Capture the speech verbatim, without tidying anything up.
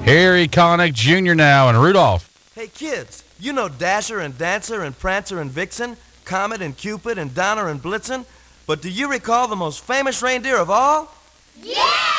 Harry Connick Junior now, and Rudolph. Hey, kids, you know Dasher and Dancer and Prancer and Vixen, Comet and Cupid and Donner and Blitzen, but do you recall the most famous reindeer of all? Yeah!